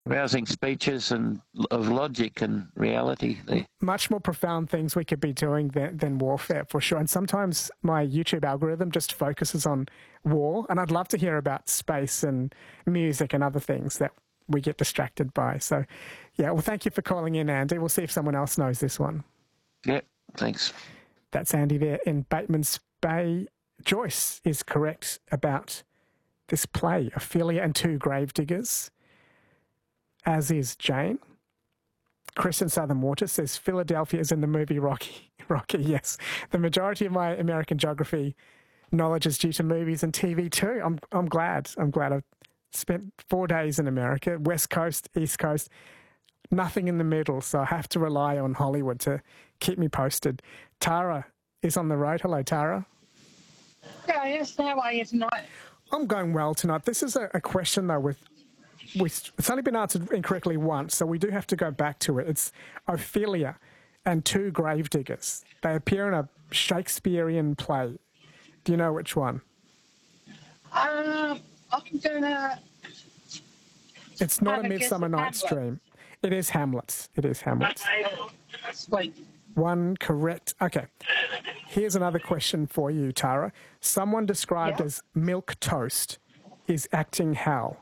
rousing speeches and of logic and reality there. Much more profound things we could be doing than warfare, for sure. And sometimes my YouTube algorithm just focuses on war, and I'd love to hear about space and music and other things that we get distracted by. So, yeah, well, thank you for calling in, Andy. We'll see if someone else knows this one. Yeah, thanks. That's Andy there in Bateman's Bay. Joyce is correct about this play, Ophelia and Two Gravediggers, as is Jane. Chris in Southern Water says Philadelphia is in the movie Rocky. Rocky, yes. The majority of my American geography knowledge is due to movies and TV too. I'm glad. I've spent 4 days in America, West Coast, East Coast, nothing in the middle, so I have to rely on Hollywood to keep me posted. Tara is on the road. Hello, Tara. Yeah, yes, how are you tonight? I'm going well tonight. This is a question, though, it's only been answered incorrectly once, so we do have to go back to it. It's Ophelia and Two Gravediggers. They appear in a Shakespearean play. Do you know which one? I'm gonna. It's not A Midsummer Night's Dream. It is Hamlet. It is Hamlet. Sweet. One correct. Okay. Here's another question for you, Tara. Someone described as milk toast is acting how?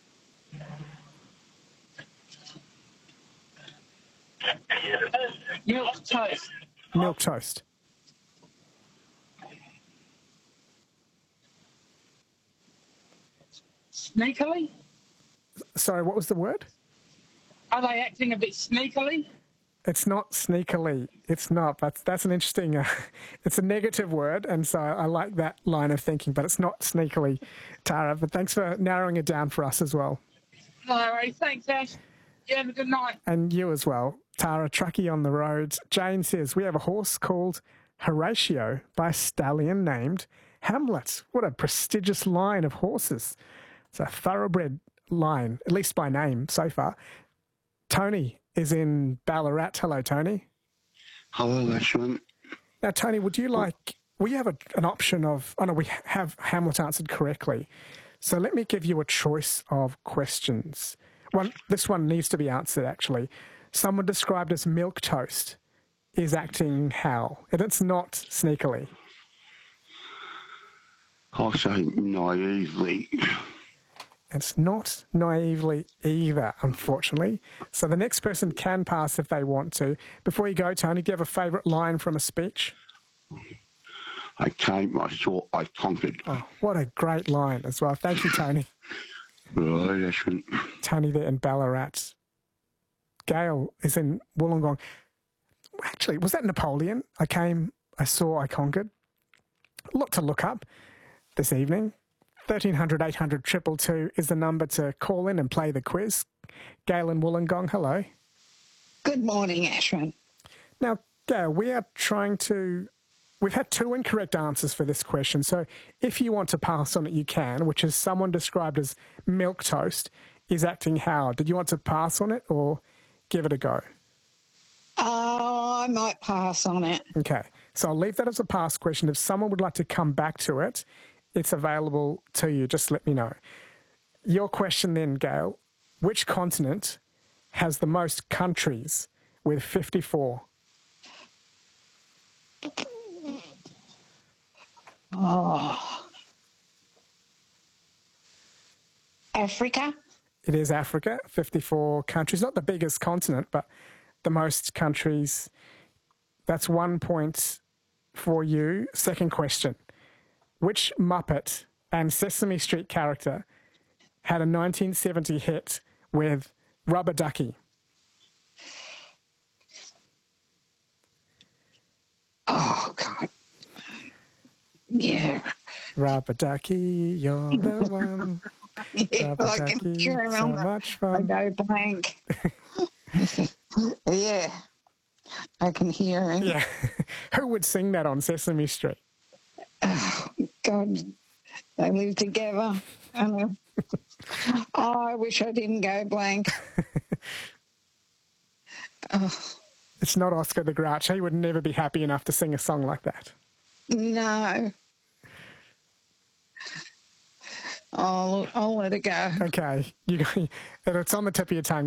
Milk toast. Milk toast. Sneakily? Sorry, what was the word? Are they acting a bit sneakily? It's not sneakily. It's not. That's an interesting... it's a negative word, and so I like that line of thinking, but it's not sneakily, Tara. But thanks for narrowing it down for us as well. All right, thanks, Ash. You have a good night. And you as well. Tara, truckie on the roads. Jane says, we have a horse called Horatio by a stallion named Hamlet. What a prestigious line of horses. It's a thoroughbred line, at least by name so far. Tony is in Ballarat. Hello, Tony. Hello, Ashwin. Now, Tony, would you like... We have an option of... Oh, no, we have Hamlet answered correctly. So let me give you a choice of questions. This one needs to be answered, actually. Someone described as milk toast is acting how? And it's not sneakily. I'll say naively. It's not naively either, unfortunately. So the next person can pass if they want to. Before you go, Tony, do you have a favourite line from a speech? I came, I saw, I conquered. Oh, what a great line as well. Thank you, Tony. Right, Ashwin. Tony there in Ballarat. Gail is in Wollongong. Actually, was that Napoleon? I came, I saw, I conquered. A lot to look up this evening. 1300 800 222 is the number to call in and play the quiz. Gail in Wollongong, hello. Good morning, Ashwin. Now, Gail, we are trying to... We've had 2 incorrect answers for this question, so if you want to pass on it, you can, which is someone described as milk toast is acting how? Did you want to pass on it or give it a go? I might pass on it. Okay, so I'll leave that as a pass question. If someone would like to come back to it, it's available to you. Just let me know. Your question then, Gail, which continent has the most countries with 54? Oh. Africa? It is Africa, 54 countries. Not the biggest continent, but the most countries. That's 1 point for you. Second question. Which Muppet and Sesame Street character had a 1970 hit with Rubber Ducky? Oh, God. Yeah. Rubber Ducky, you're the one. Yeah, Rubber I can Ducky, hear him so on much I fun. go blank. Yeah, I can hear him. Yeah. Who would sing that on Sesame Street? Oh, God, they live together. Oh, I wish I didn't go blank. Oh, It's not Oscar the Grouch. He would never be happy enough to sing a song like that. no. I'll let it go. Okay. It's on the tip of your tongue.